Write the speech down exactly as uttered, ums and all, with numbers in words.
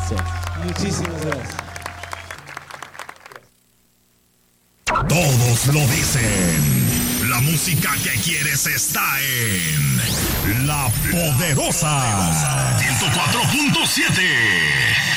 gracias. Muchísimas gracias. Todos lo dicen. La música que quieres está en La Poderosa ciento cuatro punto siete.